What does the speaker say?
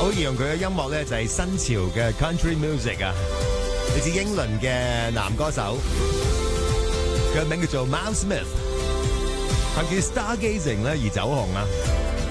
好形容佢嘅音樂咧，就係新潮嘅 country music 啊，嚟自英倫嘅男歌手，佢嘅名叫做 Miles Smith，憑住 Stargazing 咧而走紅啊。